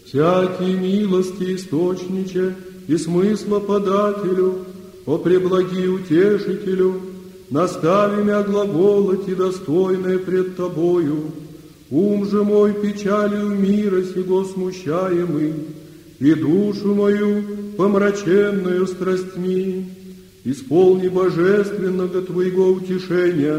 всякие милости источниче и смысла подателю, о преблаги утешителю, настави мя глаголать и достойное пред Тобою. Ум же мой печалью мира сего смущаемый, и душу мою помраченную страстьми. Исполни божественного Твоего утешения,